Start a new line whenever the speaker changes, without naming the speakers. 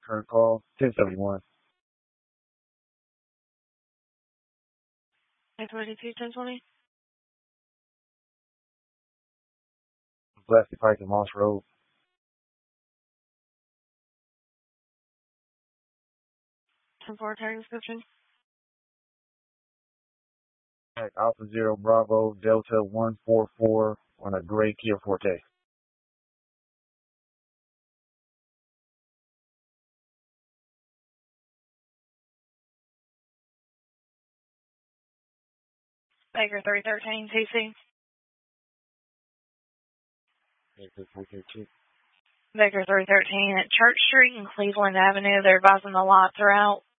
Current call, 1071.
922, 1020.
Blasted Pike and Moss Road.
Ten-4, tag description.
Alpha Zero Bravo Delta 144 on a gray Kia Forte.
Baker 313, TC. Baker 313 at Church Street and Cleveland Avenue. They're advising the lights are out.